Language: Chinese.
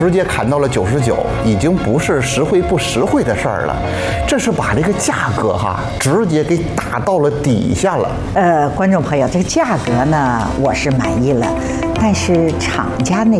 直接砍到了99，已经不是实惠不实惠的事儿了，这是把这个价格直接给打到了底下了。 观众朋友，这个价格呢，我是满意了，但是厂家那